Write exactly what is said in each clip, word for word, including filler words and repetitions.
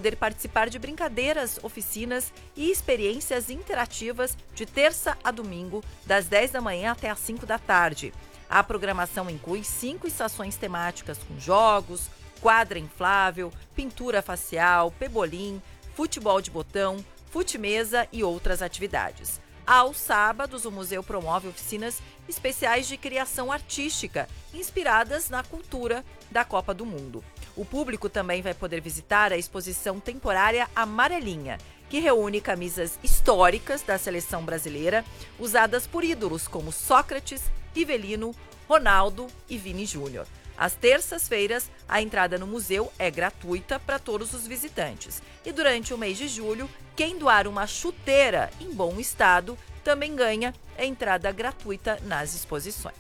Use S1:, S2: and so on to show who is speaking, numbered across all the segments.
S1: poder participar de brincadeiras, oficinas e experiências interativas de terça a domingo, das dez da manhã até as cinco da tarde. A programação inclui cinco estações temáticas com jogos, quadra inflável, pintura facial, pebolim, futebol de botão, fute-mesa e outras atividades. Aos sábados, o museu promove oficinas especiais de criação artística, inspiradas na cultura da Copa do Mundo. O público também vai poder visitar a exposição temporária Amarelinha, que reúne camisas históricas da seleção brasileira, usadas por ídolos como Sócrates, Rivelino, Ronaldo e Vini Júnior. Às terças-feiras, a entrada no museu é gratuita para todos os visitantes. E durante o mês de julho, quem doar uma chuteira em bom estado também ganha a entrada gratuita nas exposições.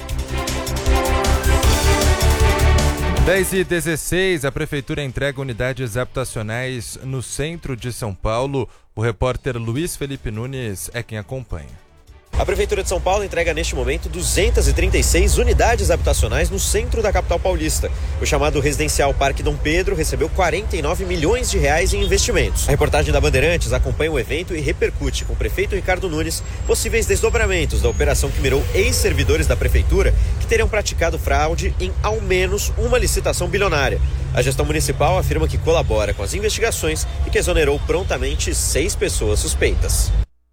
S2: dez e dezesseis, a Prefeitura entrega unidades habitacionais no centro de São Paulo. O repórter Luiz Felipe Nunes é quem acompanha.
S3: A Prefeitura de São Paulo entrega neste momento duzentas e trinta e seis unidades habitacionais no centro da capital paulista. O chamado residencial Parque Dom Pedro recebeu quarenta e nove milhões de reais em investimentos. A reportagem da Bandeirantes acompanha o evento e repercute com o prefeito Ricardo Nunes possíveis desdobramentos da operação que mirou ex-servidores da Prefeitura que teriam praticado fraude em ao menos uma licitação bilionária. A gestão municipal afirma que colabora com as investigações e que exonerou prontamente seis pessoas suspeitas.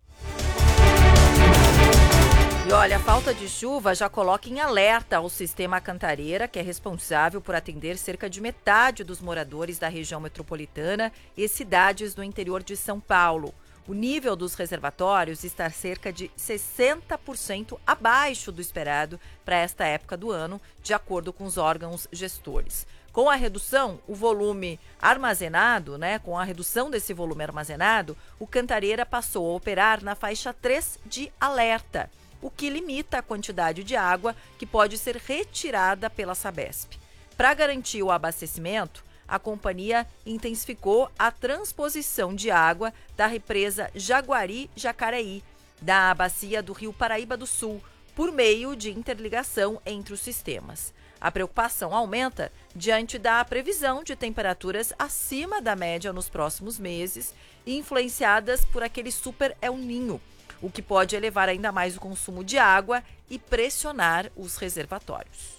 S1: E olha, a falta de chuva já coloca em alerta o sistema Cantareira, que é responsável por atender cerca de metade dos moradores da região metropolitana e cidades do interior de São Paulo. O nível dos reservatórios está cerca de sessenta por cento abaixo do esperado para esta época do ano, de acordo com os órgãos gestores. Com a redução, o volume armazenado, né, com a redução desse volume armazenado, o Cantareira passou a operar na faixa três de alerta, o que limita a quantidade de água que pode ser retirada pela Sabesp. Para garantir o abastecimento, a companhia intensificou a transposição de água da represa Jaguari-Jacareí, da bacia do Rio Paraíba do Sul, por meio de interligação entre os sistemas. A preocupação aumenta diante da previsão de temperaturas acima da média nos próximos meses, influenciadas por aquele super El Niño, o que pode elevar ainda mais o consumo de água e pressionar os reservatórios.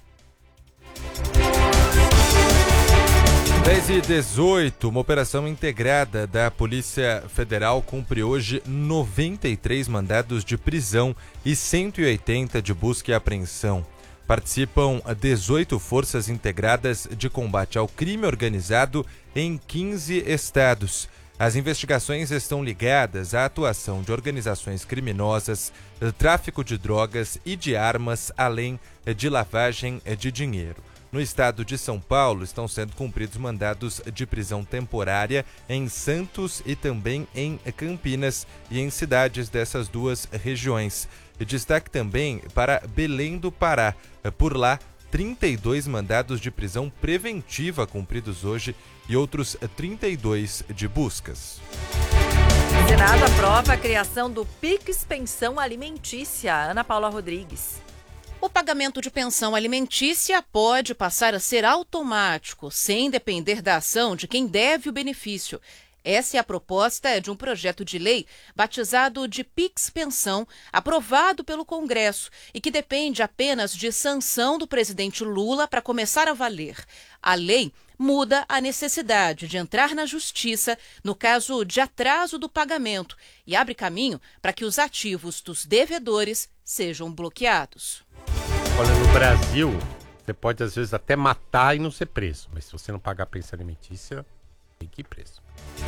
S2: dez e dezoito, uma operação integrada da Polícia Federal cumpre hoje noventa e três mandados de prisão e cento e oitenta de busca e apreensão. Participam dezoito forças integradas de combate ao crime organizado em quinze estados. As investigações estão ligadas à atuação de organizações criminosas, tráfico de drogas e de armas, além de lavagem de dinheiro. No estado de São Paulo, estão sendo cumpridos mandados de prisão temporária em Santos e também em Campinas e em cidades dessas duas regiões. Destaque também para Belém do Pará. Por lá, trinta e dois mandados de prisão preventiva cumpridos hoje e outros trinta e dois de buscas.
S1: O Senado aprova a criação do Pix Pensão Alimentícia. Ana Paula Rodrigues.
S4: O pagamento de pensão alimentícia pode passar a ser automático, sem depender da ação de quem deve o benefício. Essa é a proposta de um projeto de lei batizado de Pix Pensão, aprovado pelo Congresso e que depende apenas de sanção do presidente Lula para começar a valer. A lei muda a necessidade de entrar na justiça no caso de atraso do pagamento e abre caminho para que os ativos dos devedores sejam bloqueados.
S5: Olha, no Brasil, você pode às vezes até matar e não ser preso, mas se você não pagar a pensão alimentícia, tem que ir preso.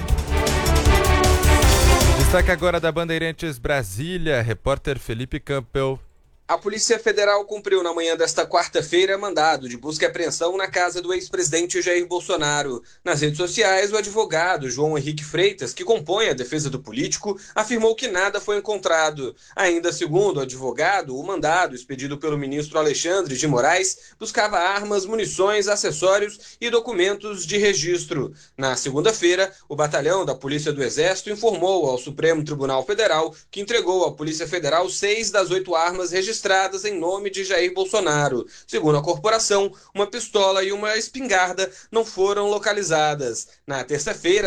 S2: Destaque agora da Bandeirantes Brasília, repórter Felipe Campbell.
S6: A Polícia Federal cumpriu na manhã desta quarta-feira mandado de busca e apreensão na casa do ex-presidente Jair Bolsonaro. Nas redes sociais, o advogado João Henrique Freitas, que compõe a defesa do político, afirmou que nada foi encontrado. Ainda segundo o advogado, o mandado, expedido pelo ministro Alexandre de Moraes, buscava armas, munições, acessórios e documentos de registro. Na segunda-feira, o batalhão da Polícia do Exército informou ao Supremo Tribunal Federal que entregou à Polícia Federal seis das oito armas registradas registradas em nome de Jair Bolsonaro. Segundo a corporação, uma pistola e uma espingarda não foram localizadas. Na terça-feira,